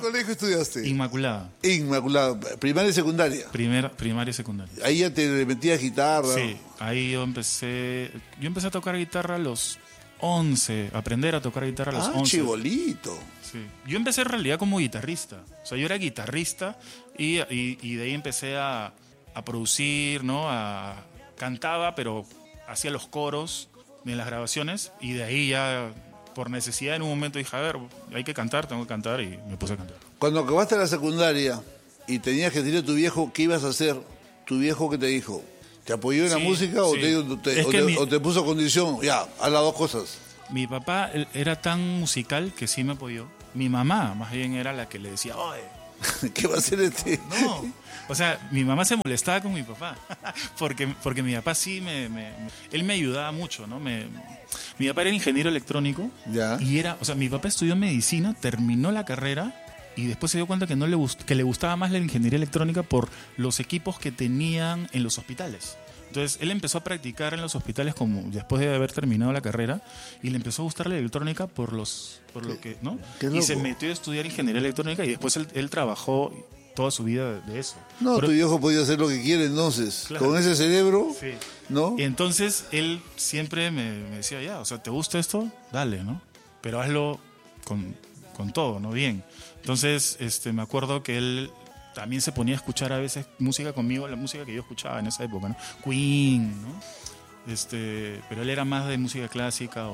colegio estudiaste? Inmaculada. Inmaculada, primaria y secundaria. Primaria y secundaria. Ahí ya te metías guitarra. Sí, ahí yo empecé a tocar guitarra a los 11, aprender a tocar guitarra a los 11. Chibolito. Sí. Yo empecé en realidad como guitarrista. O sea, yo era guitarrista y de ahí empecé a producir, ¿no? Cantaba, pero hacía los coros en las grabaciones y de ahí ya, por necesidad, en un momento dije, a ver, hay que cantar, tengo que cantar y me puse a cantar. Cuando acabaste la secundaria y tenías que decirle a tu viejo qué ibas a hacer, ¿tu viejo qué te dijo? ¿Te apoyó en la música o te puso condición? Ya, haz las dos cosas. Mi papá era tan musical que sí me apoyó. Mi mamá, más bien, era la que le decía, oye, ¿qué va a hacer este? No, o sea, mi mamá se molestaba con mi papá, porque mi papá sí él me ayudaba mucho, ¿no? Mi papá era ingeniero electrónico. Ya. Y mi papá estudió medicina, terminó la carrera y después se dio cuenta que que le gustaba más la ingeniería electrónica por los equipos que tenían en los hospitales. Entonces él empezó a practicar en los hospitales después de haber terminado la carrera y le empezó a gustar la electrónica por lo que, ¿no? Y se metió a estudiar ingeniería electrónica y después él trabajó toda su vida de eso. No, tu viejo podía hacer lo que quiere entonces. Claro. Con ese cerebro, sí. ¿No? Y entonces él siempre me decía, ya, o sea, ¿te gusta esto? Dale, ¿no? Pero hazlo con todo, ¿no? Bien. Entonces, me acuerdo que él también se ponía a escuchar a veces música conmigo, la música que yo escuchaba en esa época, ¿no? Queen, ¿no? Pero él era más de música clásica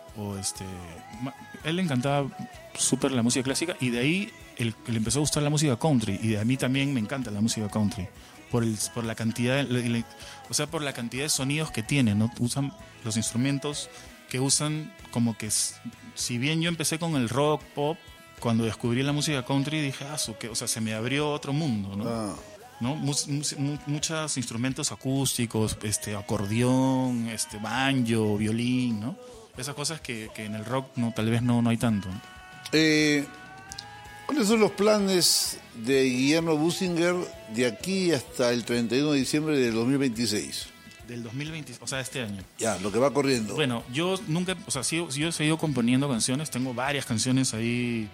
él le encantaba súper la música clásica y de ahí le empezó a gustar la música country y a mí también me encanta la música country por la cantidad por la cantidad de sonidos que tiene, ¿no? Usan los instrumentos que usan como que si bien yo empecé con el rock pop, cuando descubrí la música country dije, se me abrió otro mundo, ¿no? ¿No? Muchos instrumentos acústicos, acordeón, banjo, violín, ¿no? Esas cosas que en el rock tal vez no hay tanto, ¿no? ¿Cuáles son los planes de Guillermo Businger de aquí hasta el 31 de diciembre del 2026? Del 2020, o sea, este año. Ya, lo que va corriendo. Bueno, yo nunca, yo he seguido componiendo canciones, tengo varias canciones ahí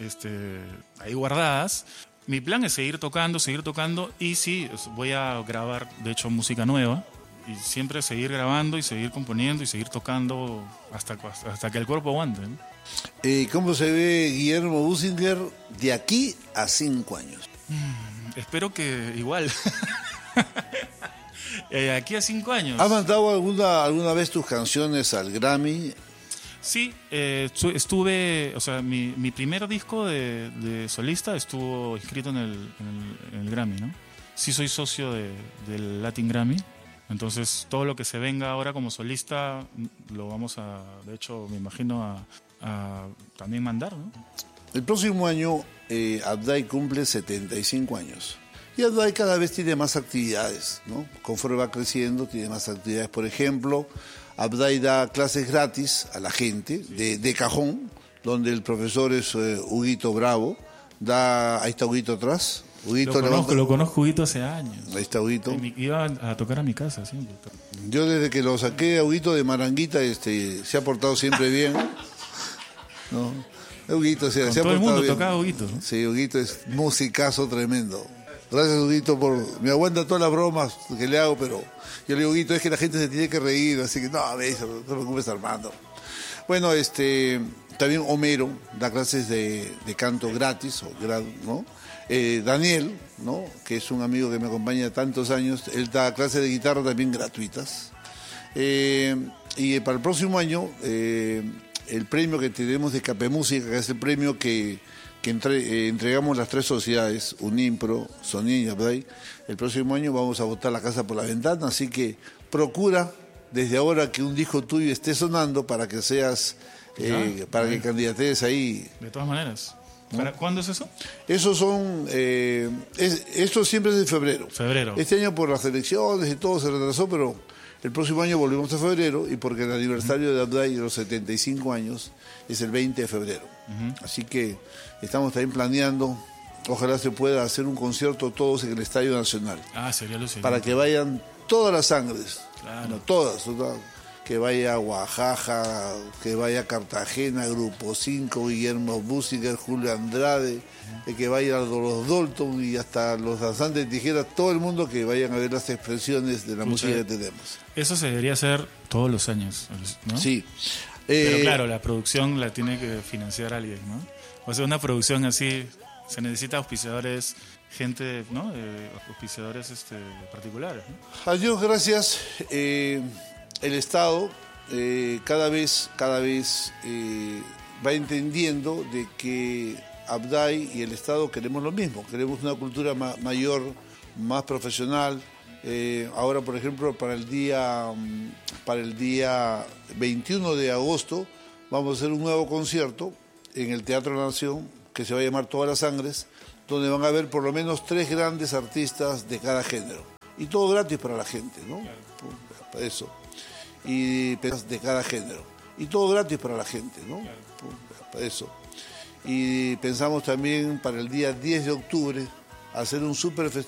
guardadas. Mi plan es seguir tocando y sí, voy a grabar, de hecho, música nueva y siempre seguir grabando y seguir componiendo y seguir tocando hasta que el cuerpo aguante, ¿no? ¿Cómo se ve Guillermo Businger de aquí a 5 años? Espero que igual. Aquí a 5 años. ¿Has mandado alguna vez tus canciones al Grammy? Sí, estuve, mi primer disco de solista estuvo inscrito en el Grammy, ¿no? Sí soy socio del Latin Grammy, entonces todo lo que se venga ahora como solista lo vamos de hecho, me imagino a también mandar, ¿no? El próximo año Abday cumple 75 años. Y Abday cada vez tiene más actividades, ¿no? Conforme va creciendo, tiene más actividades. Por ejemplo, Abday da clases gratis a la gente de cajón, donde el profesor es Huguito Bravo. Ahí está Huguito atrás. Huguito lo conozco Huguito hace años. Ahí está Huguito. Iba a tocar a mi casa siempre. Yo desde que lo saqué a Huguito de Maranguita, se ha portado siempre bien. ¿No? Huguito se ha portado bien. Todo el mundo tocaba Huguito, ¿no? Sí, Huguito es musicazo tremendo. Gracias, Huguito, me aguanta todas las bromas que le hago, pero yo le digo, Huguito, es que la gente se tiene que reír, así que no te preocupes, Armando. Bueno, también Homero da clases de canto gratis, ¿no? Daniel, ¿no? Que es un amigo que me acompaña tantos años, él da clases de guitarra también gratuitas. Y para el próximo año, el premio que tenemos de Escape Música, que es el premio que entregamos las 3 sociedades, Unimpro, Sonin y Abday. El próximo año vamos a botar la casa por la ventana, así que procura desde ahora que un disco tuyo esté sonando para que seas, para que candidates ahí. De todas maneras. ¿Para cuándo es eso? Esto siempre es en febrero. Febrero. Este año por las elecciones y todo se retrasó, pero el próximo año volvemos a febrero y porque el aniversario de Abday de los 75 años es el 20 de febrero. Así que estamos también planeando, ojalá se pueda hacer un concierto todos en el Estadio Nacional. Sería lo siguiente. Para que vayan todas las sangres, claro. No, todas, que vaya a Oaxaca, que vaya a Cartagena, Grupo 5, Guillermo Businger, Julio Andrade, que vaya a los Dalton y hasta los danzantes de tijeras, todo el mundo que vayan a ver las expresiones de la música que tenemos. Eso se debería hacer todos los años, ¿no? Sí. Pero claro, la producción la tiene que financiar alguien, ¿no? O sea, una producción así, se necesita auspiciadores, gente, ¿no? Auspiciadores particulares, ¿no? A Dios gracias, el Estado cada vez va entendiendo de que Abday y el Estado queremos lo mismo, queremos una cultura mayor, más profesional. Ahora, por ejemplo, para el día 21 de agosto vamos a hacer un nuevo concierto en el Teatro Nación que se va a llamar Todas las Sangres, donde van a haber por lo menos 3 grandes artistas de cada género. Y todo gratis para la gente, ¿no? Claro. Eso. Y de cada género. Y todo gratis para la gente, ¿no? Claro. Eso. Y pensamos también para el día 10 de octubre hacer un super festival